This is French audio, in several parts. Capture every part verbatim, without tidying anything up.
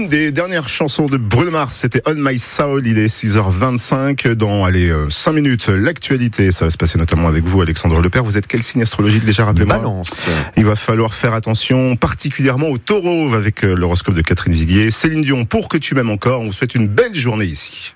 des dernières chansons de Bruno Mars, c'était On My Soul. Il est six heures vingt-cinq. Dans allez, cinq minutes, l'actualité. Ça va se passer notamment avec vous, Alexandre Lepère. Vous êtes quel signe astrologique déjà, rappelez-moi? Balance. Il va falloir faire attention particulièrement au taureau avec l'horoscope de Catherine Viguier. Céline Dion, pour que tu m'aimes encore. On vous souhaite une belle journée ici.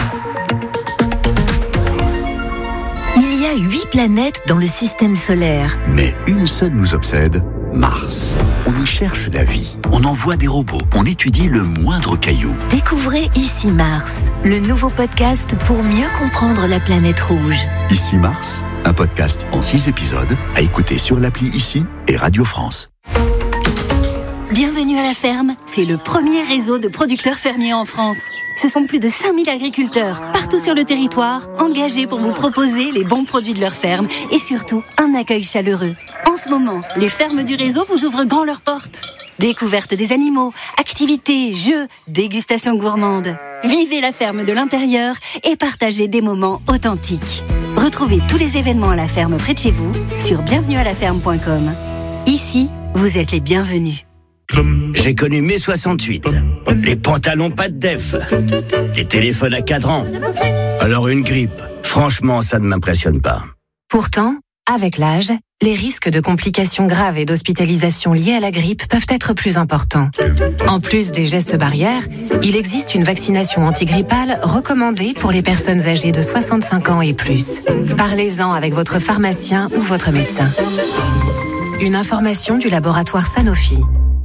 Il y a huit planètes dans le système solaire. Mais une seule nous obsède, Mars. On y cherche la vie, on envoie des robots, on étudie le moindre caillou. Découvrez Ici Mars, le nouveau podcast pour mieux comprendre la planète rouge. Ici Mars, un podcast en six épisodes à écouter sur l'appli Ici et Radio France. Bienvenue à la ferme, c'est le premier réseau de producteurs fermiers en France. Ce sont plus de cinq mille agriculteurs, partout sur le territoire, engagés pour vous proposer les bons produits de leur ferme et surtout un accueil chaleureux. En ce moment, les fermes du réseau vous ouvrent grand leurs portes. Découverte des animaux, activités, jeux, dégustations gourmandes. Vivez la ferme de l'intérieur et partagez des moments authentiques. Retrouvez tous les événements à la ferme près de chez vous sur bienvenue à la ferme point com. Ici, vous êtes les bienvenus. J'ai connu mai soixante-huit, les pantalons pas de def, les téléphones à cadran. Alors une grippe, franchement ça ne m'impressionne pas. Pourtant, avec l'âge, les risques de complications graves et d'hospitalisation liées à la grippe peuvent être plus importants. En plus des gestes barrières, il existe une vaccination antigrippale recommandée pour les personnes âgées de soixante-cinq ans et plus. Parlez-en avec votre pharmacien ou votre médecin. Une information du laboratoire Sanofi.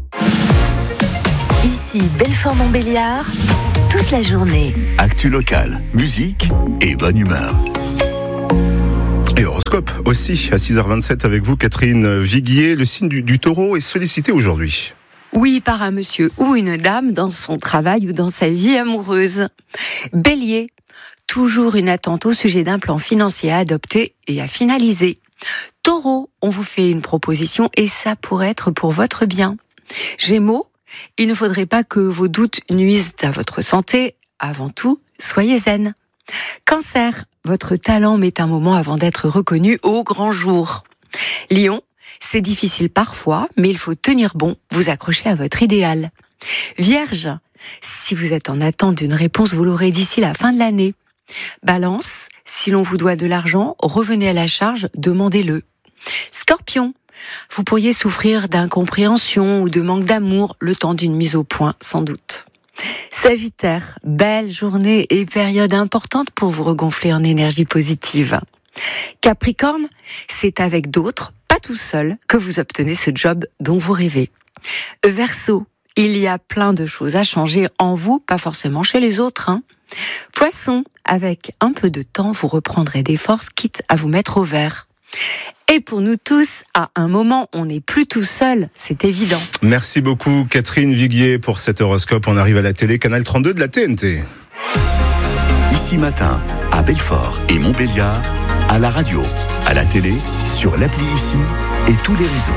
Ici Belfort-Montbéliard, toute la journée. Actu locale, musique et bonne humeur. Et horoscope aussi, à six heures vingt-sept avec vous, Catherine Viguier. Le signe du, du taureau est sollicité aujourd'hui. Oui, par un monsieur ou une dame dans son travail ou dans sa vie amoureuse. Bélier, toujours une attente au sujet d'un plan financier à adopter et à finaliser. Taureau, on vous fait une proposition et ça pourrait être pour votre bien. Gémeaux, il ne faudrait pas que vos doutes nuisent à votre santé. Avant tout, soyez zen. Cancer, votre talent met un moment avant d'être reconnu au grand jour. Lion, c'est difficile parfois, mais il faut tenir bon, vous accrocher à votre idéal. Vierge, si vous êtes en attente d'une réponse, vous l'aurez d'ici la fin de l'année. Balance, si l'on vous doit de l'argent, revenez à la charge, demandez-le. Scorpion, vous pourriez souffrir d'incompréhension ou de manque d'amour le temps d'une mise au point, sans doute. Sagittaire, belle journée et période importante pour vous regonfler en énergie positive. Capricorne, c'est avec d'autres, pas tout seul, que vous obtenez ce job dont vous rêvez. Verseau, il y a plein de choses à changer en vous, pas forcément chez les autres. Hein. Poisson, avec un peu de temps, vous reprendrez des forces, quitte à vous mettre au vert. Et pour nous tous, à un moment, on n'est plus tout seul, c'est évident. Merci beaucoup Catherine Viguier pour cet horoscope. On arrive à la télé, canal trente-deux de la T N T. Ici matin, à Belfort et Montbéliard, à la radio, à la télé, sur l'appli Ici et tous les réseaux.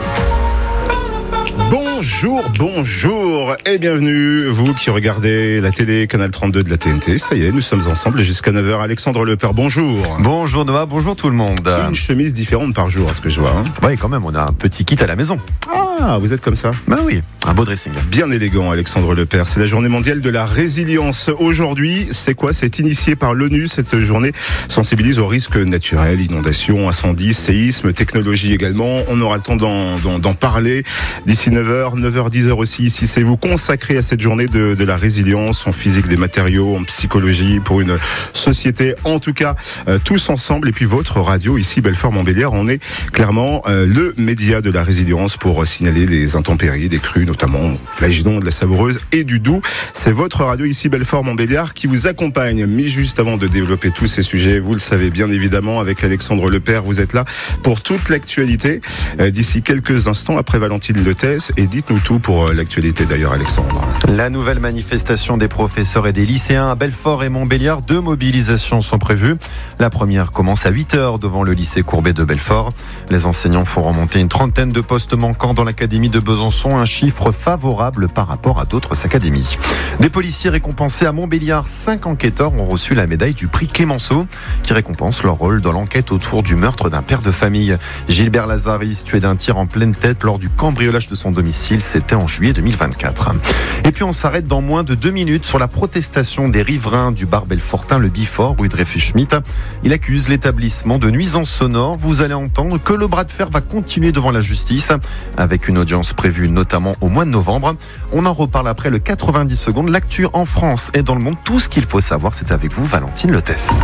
Bonjour, bonjour et bienvenue, vous qui regardez la télé, canal trente-deux de la T N T. Ça y est, nous sommes ensemble jusqu'à neuf heures. Alexandre Lepère, bonjour. Bonjour Noah, bonjour tout le monde. Une chemise différente par jour, à ce que je vois. Hein. Oui, quand même, on a un petit kit à la maison. Ah, vous êtes comme ça? Ben oui, un beau dressing. Bien élégant, Alexandre Lepère. C'est la journée mondiale de la résilience. Aujourd'hui, c'est quoi? C'est initié par l'ONU. Cette journée sensibilise aux risques naturels, inondations, incendies, séismes, technologie également. On aura le temps d'en, d'en, d'en parler d'ici neuf heures, neuf heures dix aussi. Ici, c'est vous consacré à cette journée de, de la résilience en physique des matériaux, en psychologie, pour une société, en tout cas, euh, tous ensemble. Et puis votre radio, ici, Belfort-Montbéliard, on est clairement euh, le média de la résilience pour signaler les intempéries, des crues notamment, la Gidon, de la Savoureuse et du Doubs. C'est votre radio ici, Belfort-Montbéliard, qui vous accompagne. Mais juste avant de développer tous ces sujets, vous le savez bien évidemment, avec Alexandre Lepère, vous êtes là pour toute l'actualité. Euh, d'ici quelques instants, après Valentine Letès, et dites-nous tout pour euh, l'actualité d'ailleurs, Alexandre. La nouvelle manifestation des professeurs et des lycéens à Belfort et Montbéliard, deux mobilisations sont prévues. La première commence à huit heures devant le lycée Courbet de Belfort. Les enseignants font remonter une trentaine de postes manquants dans la l'académie de Besançon, un chiffre favorable par rapport à d'autres académies. Des policiers récompensés à Montbéliard, cinq enquêteurs ont reçu la médaille du prix Clémenceau qui récompense leur rôle dans l'enquête autour du meurtre d'un père de famille. Gilbert Lazaris, tué d'un tir en pleine tête lors du cambriolage de son domicile, c'était en juillet deux mille vingt-quatre. Et puis on s'arrête dans moins de deux minutes sur la protestation des riverains du bar Belfortin, le Bifort, rue Dreyfus-Schmitt. Il accuse l'établissement de nuisances sonores. Vous allez entendre que le bras de fer va continuer devant la justice, avec une audience prévue notamment au mois de novembre. On en reparle après le quatre-vingt-dix secondes. L'actu en France et dans le monde, tout ce qu'il faut savoir, c'est avec vous, Valentine Lethès.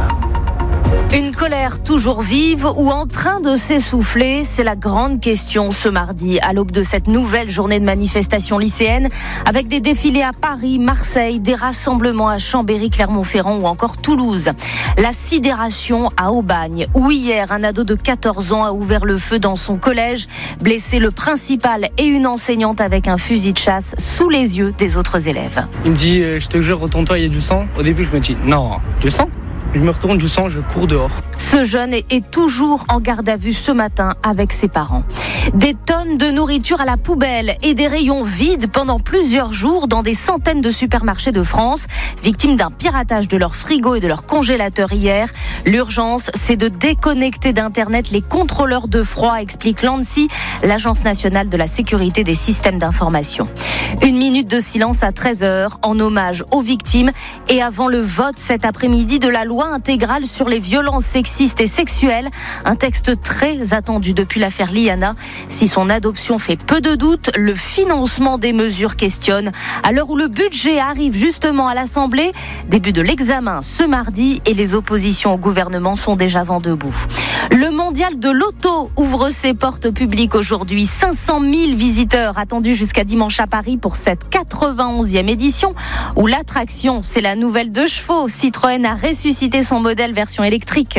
Une colère toujours vive ou en train de s'essouffler, c'est la grande question ce mardi, à l'aube de cette nouvelle journée de manifestation lycéenne, avec des défilés à Paris, Marseille, des rassemblements à Chambéry, Clermont-Ferrand ou encore Toulouse. La sidération à Aubagne, où hier un ado de quatorze ans a ouvert le feu dans son collège, blessé le principal et une enseignante avec un fusil de chasse sous les yeux des autres élèves. Il me dit, euh, je te jure, retourne-toi, il y a du sang. Au début, je me dis, non, du sang ? Je me retourne du sang, je cours dehors. Ce jeune est toujours en garde à vue ce matin avec ses parents. Des tonnes de nourriture à la poubelle et des rayons vides pendant plusieurs jours dans des centaines de supermarchés de France, victimes d'un piratage de leurs frigos et de leurs congélateurs hier. L'urgence, c'est de déconnecter d'Internet les contrôleurs de froid, explique l'ANSSI, l'Agence nationale de la sécurité des systèmes d'information. Une minute de silence à treize heures en hommage aux victimes et avant le vote cet après-midi de la loi intégrale sur les violences sexistes et sexuelles, un texte très attendu depuis l'affaire Liana. Si son adoption fait peu de doute, le financement des mesures questionne. À l'heure où le budget arrive justement à l'Assemblée, début de l'examen ce mardi et les oppositions au gouvernement sont déjà vent debout. Le mondial de l'auto ouvre ses portes publiques aujourd'hui. cinq cent mille visiteurs attendus jusqu'à dimanche à Paris pour cette quatre-vingt-onzième édition où l'attraction, c'est la nouvelle deux chevaux. Citroën a ressuscité son modèle version électrique.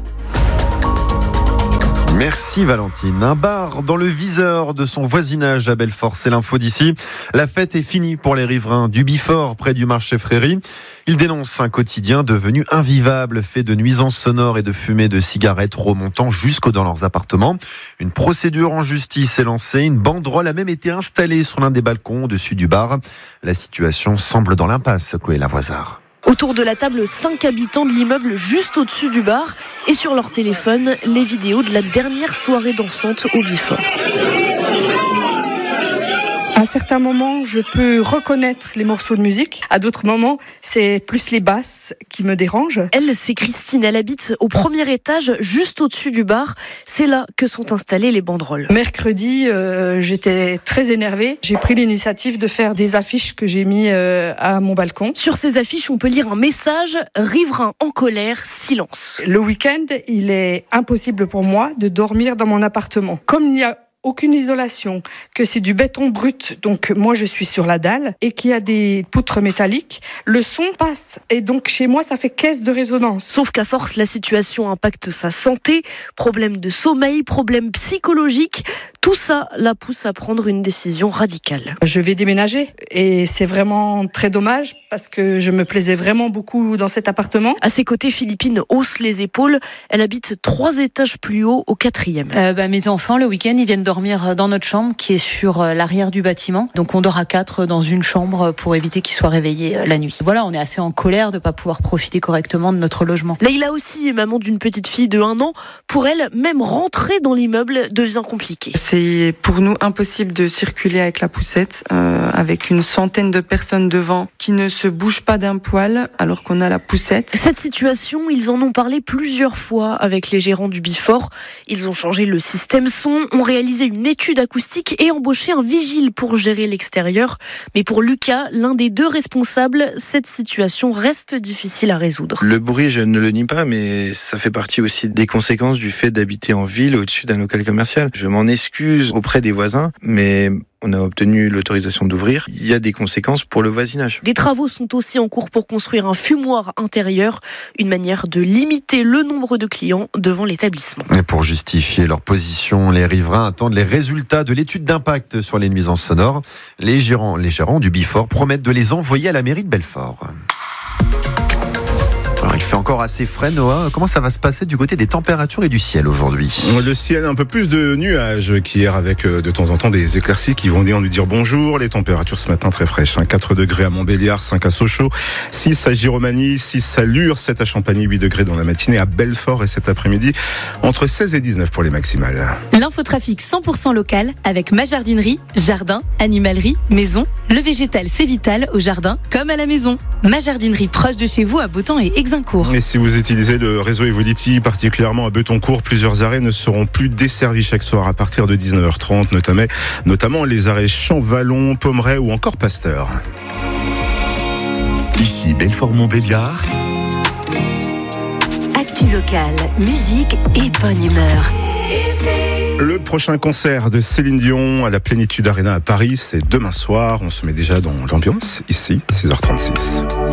Merci Valentine. Un bar dans le viseur de son voisinage à Belfort, c'est l'info d'ici. La fête est finie pour les riverains du Bifort près du marché Fréry. Ils dénoncent un quotidien devenu invivable, fait de nuisances sonores et de fumée de cigarettes remontant jusque dans leurs appartements. Une procédure en justice est lancée. Une banderole a même été installée sur l'un des balcons au-dessus du bar. La situation semble dans l'impasse, Chloé Lavoisard. Autour de la table, cinq habitants de l'immeuble juste au-dessus du bar et sur leur téléphone, les vidéos de la dernière soirée dansante au Bifort. À certains moments, je peux reconnaître les morceaux de musique. À d'autres moments, c'est plus les basses qui me dérangent. Elle, c'est Christine. Elle habite au premier étage, juste au-dessus du bar. C'est là que sont installées les banderoles. Mercredi, euh, j'étais très énervée. J'ai pris l'initiative de faire des affiches que j'ai mis euh, à mon balcon. Sur ces affiches, on peut lire un message « Riverains en colère, silence ». Le week-end, il est impossible pour moi de dormir dans mon appartement. Comme il y a aucune isolation, que c'est du béton brut, donc moi je suis sur la dalle, et qu'il y a des poutres métalliques, le son passe. Et donc chez moi, ça fait caisse de résonance. Sauf qu'à force, la situation impacte sa santé, problème de sommeil, problème psychologique. Tout ça la pousse à prendre une décision radicale. Je vais déménager et c'est vraiment très dommage parce que je me plaisais vraiment beaucoup dans cet appartement. À ses côtés, Philippine hausse les épaules. Elle habite trois étages plus haut, au quatrième. Euh, bah, mes enfants, le week-end, ils viennent dormir dans notre chambre qui est sur l'arrière du bâtiment. Donc on dort à quatre dans une chambre pour éviter qu'ils soient réveillés la nuit. Voilà, on est assez en colère de ne pas pouvoir profiter correctement de notre logement. Leïla aussi, maman d'une petite fille de un an. Pour elle, même rentrer dans l'immeuble devient compliqué. C'est pour nous impossible de circuler avec la poussette, euh, avec une centaine de personnes devant qui ne se bougent pas d'un poil alors qu'on a la poussette. Cette situation, ils en ont parlé plusieurs fois avec les gérants du Bifort. Ils ont changé le système son, ont réalisé une étude acoustique et embauché un vigile pour gérer l'extérieur. Mais pour Lucas, l'un des deux responsables, cette situation reste difficile à résoudre. Le bruit, je ne le nie pas, mais ça fait partie aussi des conséquences du fait d'habiter en ville au-dessus d'un local commercial. Je m'en excuse auprès des voisins, mais on a obtenu l'autorisation d'ouvrir. Il y a des conséquences pour le voisinage. Des travaux sont aussi en cours pour construire un fumoir intérieur, une manière de limiter le nombre de clients devant l'établissement. Et pour justifier leur position, les riverains attendent les résultats de l'étude d'impact sur les nuisances sonores. Les gérants, les gérants du Bifort promettent de les envoyer à la mairie de Belfort. Alors, il fait fait encore assez frais, Noah. Comment ça va se passer du côté des températures et du ciel aujourd'hui? Le ciel, un peu plus de nuages qu'hier, avec de temps en temps des éclaircies qui vont venir nous dire bonjour. Les températures ce matin très fraîches, hein. quatre degrés à Montbéliard, cinq à Sochaux, six à Giromagny, six à Lure, sept à Champagny, huit degrés dans la matinée à Belfort et cet après-midi entre seize et dix-neuf pour les maximales. L'infotrafic cent pour cent local avec ma jardinerie, jardin, animalerie, maison. Le végétal c'est vital au jardin comme à la maison. Ma jardinerie proche de chez vous à Beautemps et Exincourt. Et si vous utilisez le réseau Evoliti, particulièrement à Betoncourt, plusieurs arrêts ne seront plus desservis chaque soir à partir de dix-neuf heures trente, notamment, notamment les arrêts Champ-Vallon, Pommeraye ou encore Pasteur. Ici Belfort-Montbéliard. Actu locale, musique et bonne humeur. Le prochain concert de Céline Dion à la Plénitude Arena à Paris, c'est demain soir. On se met déjà dans l'ambiance, ici, six heures trente-six.